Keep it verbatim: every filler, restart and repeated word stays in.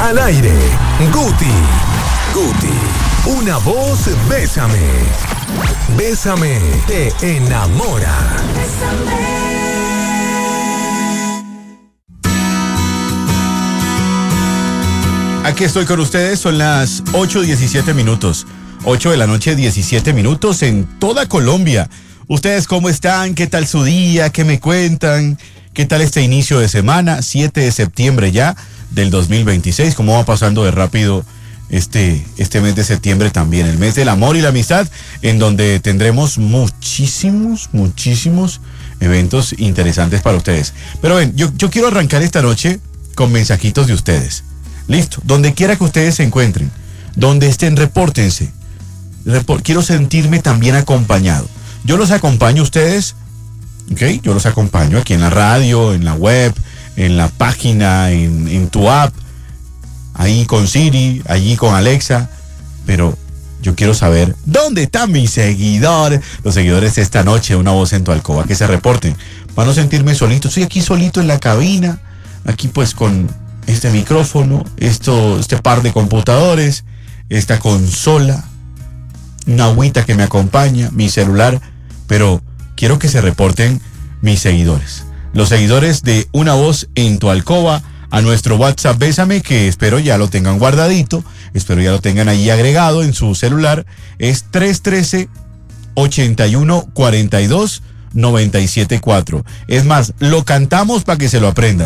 Al aire, Guti. Guti. Una voz, bésame. Bésame, te enamora. Aquí estoy con ustedes, son las ocho diecisiete minutos. ocho de la noche, diecisiete minutos en toda Colombia. ¿Ustedes cómo están? ¿Qué tal su día? ¿Qué me cuentan? ¿Qué tal este inicio de semana? siete de septiembre ya del dos mil veintiséis. ¿Cómo va pasando de rápido este, este mes de septiembre también? El mes del amor y la amistad, en donde tendremos muchísimos, muchísimos eventos interesantes para ustedes. Pero ven, yo, yo quiero arrancar esta noche con mensajitos de ustedes. Listo, donde quiera que ustedes se encuentren, donde estén, repórtense. Repor- quiero sentirme también acompañado. Yo los acompaño a ustedes, ¿ok? Yo los acompaño aquí en la radio, en la web, en la página, en, en tu app, ahí con Siri, allí con Alexa, pero yo quiero saber dónde están mis seguidores, los seguidores de esta noche, Una Voz en tu Alcoba, que se reporten, para no sentirme solito. Estoy aquí solito en la cabina, aquí pues con este micrófono, esto, este par de computadores, esta consola, una agüita que me acompaña, mi celular, pero quiero que se reporten mis seguidores. Los seguidores de Una Voz en tu Alcoba a nuestro WhatsApp Bésame, que espero ya lo tengan guardadito, espero ya lo tengan ahí agregado en su celular, es tres uno tres, ochenta y uno, cuarenta y dos, noventa y siete cuatro. Es más, lo cantamos para que se lo aprendan.